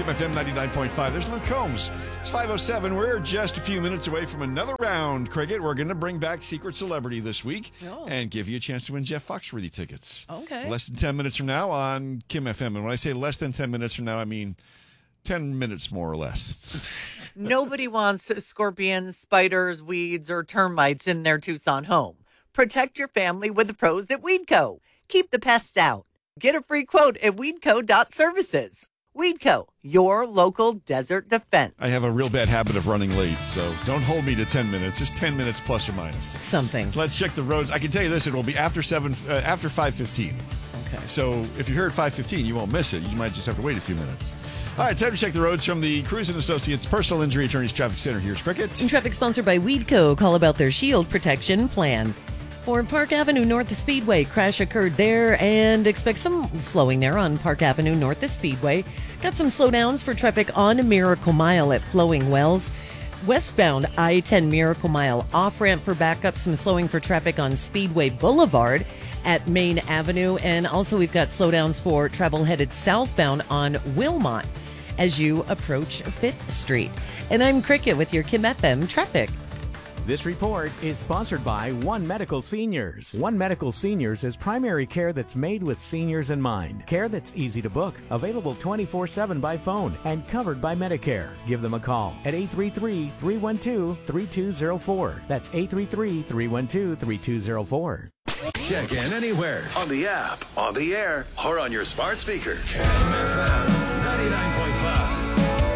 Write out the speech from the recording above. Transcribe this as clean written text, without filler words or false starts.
Kim FM 99.5. There's Luke Combs. It's 5:07. We're just a few minutes away from another round. Cricket, we're going to bring back Secret Celebrity this week and give you a chance to win Jeff Foxworthy tickets. Okay. Less than 10 minutes from now on Kim FM. And when I say less than 10 minutes from now, I mean 10 minutes more or less. Nobody wants scorpions, spiders, weeds, or termites in their Tucson home. Protect your family with the pros at Weedco. Keep the pests out. Get a free quote at weedco.services. Weedco, your local desert defense. I have a real bad habit of running late, so don't hold me to 10 minutes. Just 10 minutes plus or minus. Something. Let's check the roads. I can tell you this, it will be after 5:15. Okay. So if you're here at 5:15, you won't miss it. You might just have to wait a few minutes. All right, time to check the roads from the Cruise & Associates Personal Injury Attorneys Traffic Center. Here's Cricket. Traffic sponsored by Weedco. Call about their shield protection plan. For Park Avenue North the Speedway, crash occurred there and expect some slowing there on Park Avenue North the Speedway. Got some slowdowns for traffic on Miracle Mile at Flowing Wells. Westbound I-10 Miracle Mile off-ramp for backup, some slowing for traffic on Speedway Boulevard at Main Avenue. And also we've got slowdowns for travel headed southbound on Wilmot as you approach 5th Street. And I'm Cricket with your Kim FM traffic. This report is sponsored by One Medical Seniors. One Medical Seniors is primary care that's made with seniors in mind. Care that's easy to book, available 24/7 by phone, and covered by Medicare. Give them a call at 833-312-3204. That's 833-312-3204. Check in anywhere, on the app, on the air, or on your smart speaker. Kim FM.